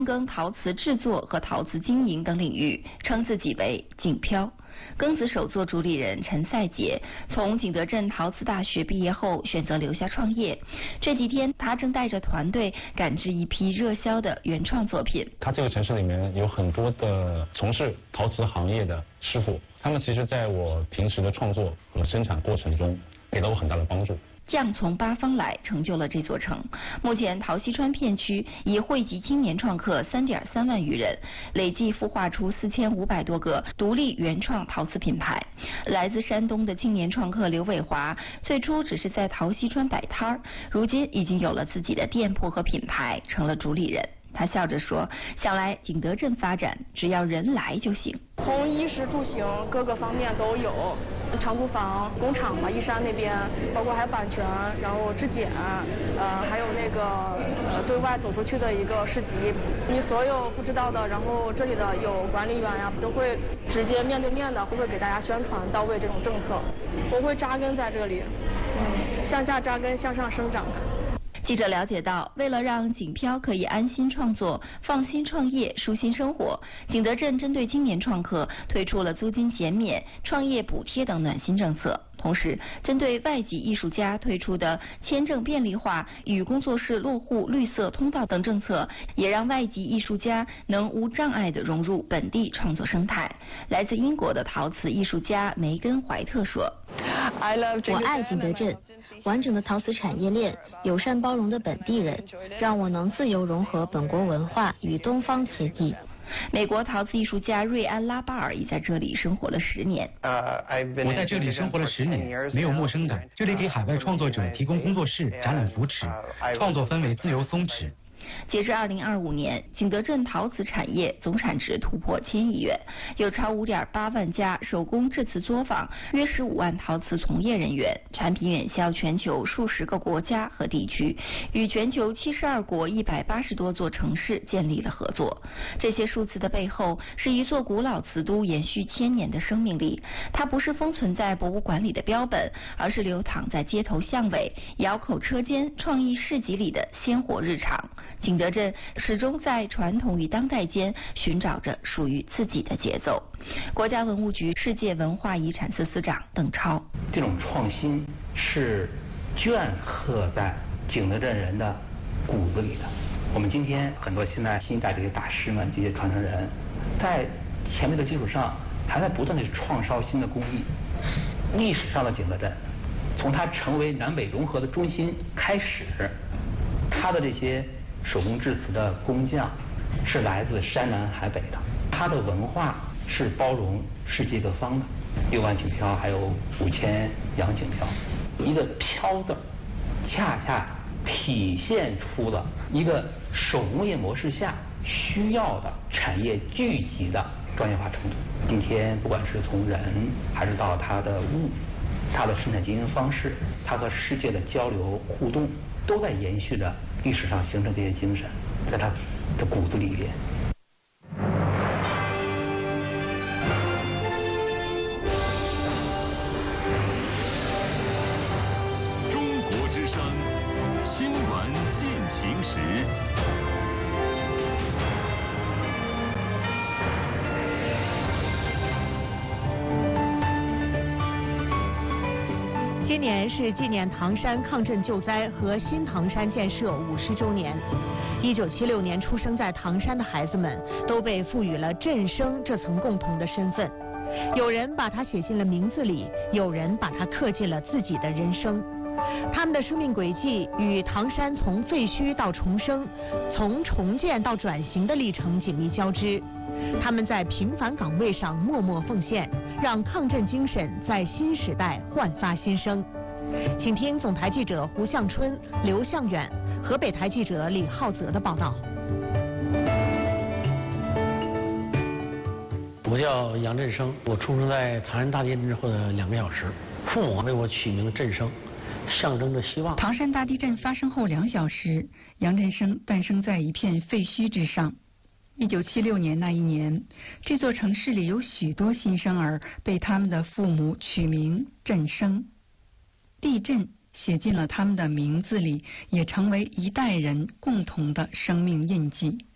耕陶瓷制作和陶瓷经营等领域，称自己为景漂。庚子手作主理人陈赛杰从景德镇陶瓷大学毕业后，选择留下创业。这几天，他正带着团队赶制一批热销的原创作品。 他这个城市里面有很多的从事陶瓷行业的师傅，他们其实在我平时的创作和生产过程中，给了我很大的帮助。 匠从八方来，成就了这座城。目前，陶溪川片区已汇集青年创客3.3万余人，累计孵化出4500多个独立原创陶瓷品牌。来自山东的青年创客刘伟华，最初只是在陶溪川摆摊儿，如今已经有了自己的店铺和品牌，成了主理人。他笑着说：“想来景德镇发展，只要人来就行。 从衣食住行各个方面都有，长租房、工厂嘛，义山那边，包括还有版权，然后质检，还有那个对外走出去的一个市集，你所有不知道的，然后这里的有管理员呀，都会直接面对面的，会给大家宣传到位这种政策。我会扎根在这里，向下扎根，向上生长。” 记者了解到，为了让景漂可以安心创作、放心创业、舒心生活，景德镇针对青年创客推出了租金减免、创业补贴等暖心政策。同时，针对外籍艺术家推出的签证便利化与工作室落户绿色通道等政策，也让外籍艺术家能无障碍地融入本地创作生态。来自英国的陶瓷艺术家梅根·怀特说：“ 我爱景德镇，完整的陶瓷产业链，友善包容的本地人，让我能自由融合本国文化与东方协议。” 美国陶瓷艺术家瑞安·拉巴尔已在这里生活了10年。 我在这里生活了10年，没有陌生感。这里给海外创作者提供工作室、展览扶持，创作氛围自由松弛。 截至2025年，景德镇陶瓷产业总产值突破1000亿元，有超5.8万家手工制瓷作坊，约15万陶瓷从业人员，产品远销全球数十个国家和地区，与全球72国180多座城市建立了合作。这些数字的背后，是一座古老瓷都延续1000年的生命力。它不是封存在博物馆里的标本，而是流淌在街头巷尾、窑口车间、创意市集里的鲜活日常。景德镇始终在传统与当代间寻找着属于自己的节奏。国家文物局世界文化遗产司司长邓超： 这种创新是镌刻在景德镇人的骨子里的。我们今天很多现在新一代这些大师们、这些传承人，在前面的基础上，还在不断的创烧新的工艺。历史上的景德镇，从它成为南北融合的中心开始，它的这些手工制瓷的工匠是来自山南海北的，它的文化是包容世界各方的。6万景漂，还有5000洋景漂，一个漂字，恰恰体现出了一个手工业模式下需要的产业聚集的专业化程度。今天不管是从人，还是到它的物，它的生产经营方式，它和世界的交流互动，都在延续着历史上形成这些精神，在它的骨子里边。 中国之声新闻进行时。 今年是纪念唐山抗震救灾和新唐山建设50周年。1976年出生在唐山的孩子们都被赋予了镇生这层共同的身份，有人把它写进了名字里，有人把它刻进了自己的人生。他们的生命轨迹与唐山从废墟到重生、从重建到转型的历程紧密交织。他们在平凡岗位上默默奉献，让抗震精神在新时代焕发新生。请听总台记者胡向春、刘向远、河北台记者李浩泽的报道。 我叫杨振生，我出生在唐山大地震之后的2个小时，父母为我取名振生，象征着希望。 唐山大地震发生后2小时，杨振生诞生在一片废墟之上。1976年那一年，这座城市里有许多新生儿被他们的父母取名振生。地震写进了他们的名字里，也成为一代人共同的生命印记。